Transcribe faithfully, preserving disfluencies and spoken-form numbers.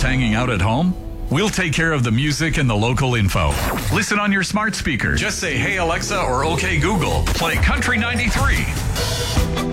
hanging out at home? We'll take care of the music and the local info. Listen on your smart speaker. Just say, "Hey Alexa," or "Okay Google, play Country ninety-three."